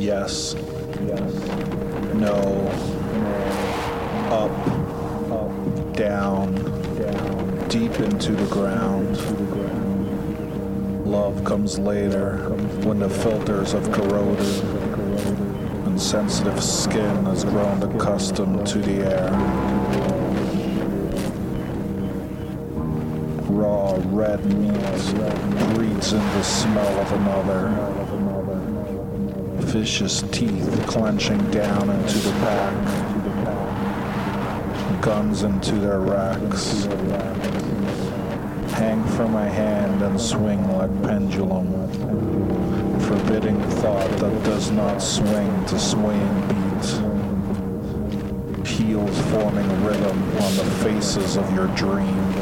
Yes. No. Up. Down. Deep into the ground. Love comes later when the filters have corroded and sensitive skin has grown accustomed to the air. Raw red meat breathes in the smell of another. Vicious teeth clenching down into the pack. Guns into their racks. Hang from my hand and swing like pendulum. Forbidding thought that does not swing to swaying beat. Heels forming rhythm on the faces of your dreams.